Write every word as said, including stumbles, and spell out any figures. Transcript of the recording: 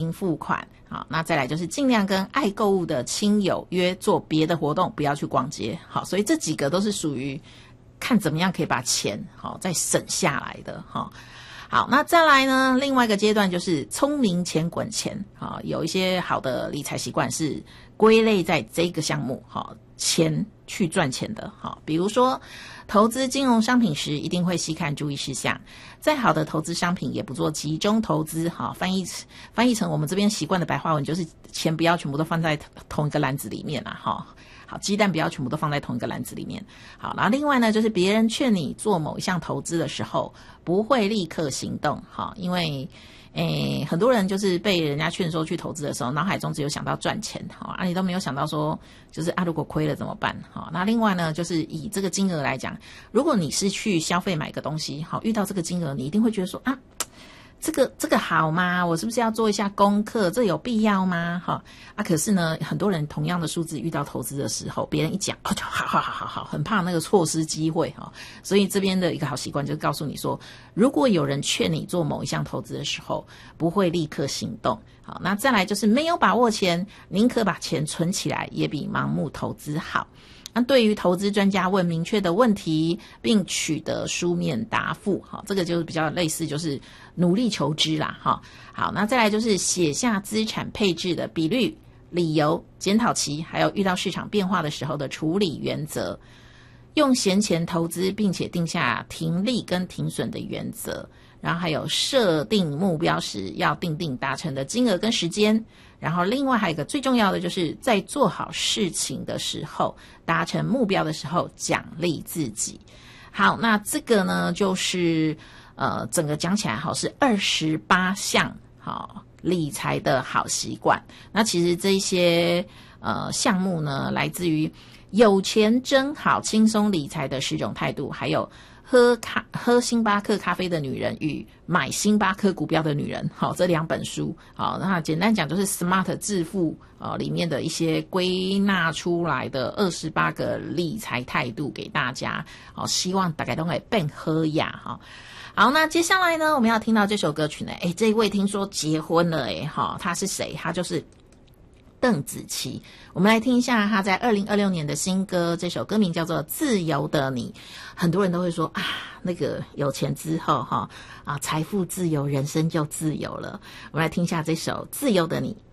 金付款。好，那再来就是尽量跟爱购物的亲友约做别的活动，不要去逛街。好，所以这几个都是属于看怎么样可以把钱好再省下来的哈。好，那再来呢，另外一个阶段就是聪明钱滚钱。好，有一些好的理财习惯是归类在这个项目，好，钱去赚钱的。好，比如说投资金融商品时一定会细看注意事项，再好的投资商品也不做集中投资。好，翻译翻译成我们这边习惯的白话文就是钱不要全部都放在同一个篮子里面啦。哈，好，鸡蛋不要全部都放在同一个篮子里面。好，然后另外呢，就是别人劝你做某一项投资的时候，不会立刻行动。好，因为诶，很多人就是被人家劝说去投资的时候，脑海中只有想到赚钱，好啊，你都没有想到说，就是啊，如果亏了怎么办？好，那另外呢，就是以这个金额来讲，如果你是去消费买个东西，好，遇到这个金额，你一定会觉得说啊。这个这个好吗？我是不是要做一下功课？这有必要吗？哈啊！可是呢，很多人同样的数字遇到投资的时候，别人一讲，哦，就好好好好好，很怕那个错失机会哈。所以这边的一个好习惯就是告诉你说，如果有人劝你做某一项投资的时候，不会立刻行动。好，那再来就是没有把握前，宁可把钱存起来，也比盲目投资好。那对于投资专家问明确的问题，并取得书面答复，好，这个就是比较类似，就是努力求知啦，哈。好，那再来就是写下资产配置的比率、理由、检讨期，还有遇到市场变化的时候的处理原则。用闲钱投资，并且定下停利跟停损的原则。然后还有设定目标时要定定达成的金额跟时间，然后另外还有一个最重要的就是在做好事情的时候，达成目标的时候奖励自己。好，那这个呢就是呃整个讲起来好是二十八项好理财的好习惯。那其实这些呃项目呢来自于有钱真好轻松理财的十种态度，还有喝咖喝星巴克咖啡的女人与买星巴克股票的女人，好，这两本书，好，那简单讲就是 Smart 致富呃里面的一些归纳出来的二十八个理财态度给大家，好，希望大家都可以变好呀哈。好，那接下来呢，我们要听到这首歌曲呢，诶，这一位听说结婚了诶，哈，他是谁？他就是邓紫棋。我们来听一下她在二零二六年的新歌，这首歌名叫做《自由的你》。很多人都会说啊，那个有钱之后哈啊，财富自由，人生就自由了。我们来听一下这首《自由的你》。